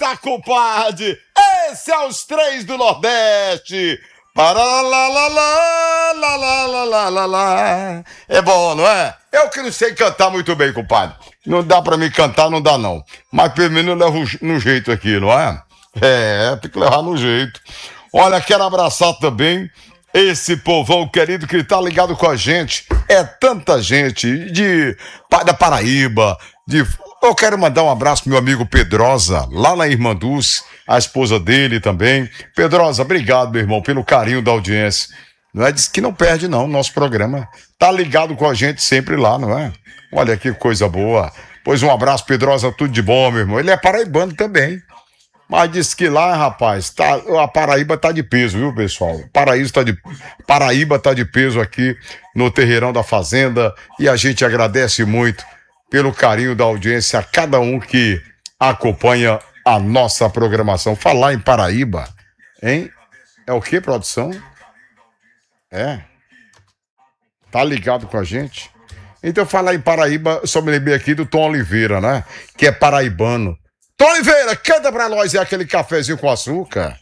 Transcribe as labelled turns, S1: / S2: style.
S1: Eita, compadre! Esse é os três do Nordeste! Paralalalala. É bom, não é? Eu que não sei cantar muito bem, compadre. Não dá pra mim cantar, não dá não. Mas pelo menos eu levo no jeito aqui, não é? Tem que levar no jeito. Olha, quero abraçar também esse povão querido que tá ligado com a gente. É tanta gente da Paraíba, Eu quero mandar um abraço pro meu amigo Pedrosa, lá na Irmanduz, a esposa dele também. Pedrosa, obrigado, meu irmão, pelo carinho da audiência. Não é? Diz que não perde, não, nosso programa. Tá ligado com a gente sempre lá, não é? Olha que coisa boa. Pois um abraço, Pedrosa, tudo de bom, meu irmão. Ele é paraibano também. Mas diz que lá, rapaz, a Paraíba tá de peso, viu, pessoal? Paraíba tá de peso aqui no Terreirão da Fazenda e a gente agradece muito pelo carinho da audiência a cada um que acompanha a nossa programação. Falar em Paraíba, hein? É o que, produção? Tá ligado com a gente? Então, falar em Paraíba, eu só me lembrei aqui do Tom Oliveira, né? Que é paraibano. Tom Oliveira, canta pra nós aquele cafezinho com açúcar.